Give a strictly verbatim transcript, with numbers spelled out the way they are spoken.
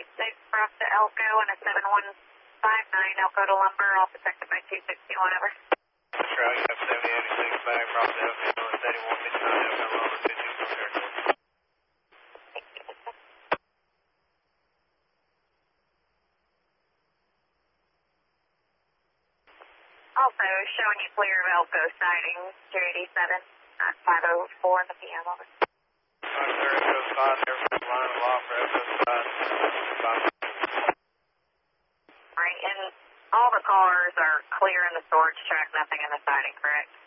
eighty-six, cross to Elko, and a seven one five nine, Elko to Lumber, all protected by two sixty-one, over. That's right, you have seventy eighty-six back, cross to Elko, and thirty-one fifty-nine, Elko to Lumber, two sixty-one, territory. Also showing you clear of Elko sighting, two eighty-seven, uh, five oh four in the P M, over. Alright, sir, Elko spot, everything's line of law for Elko spot. Alright, and all the cars are clear in the storage track, nothing in the siding, correct?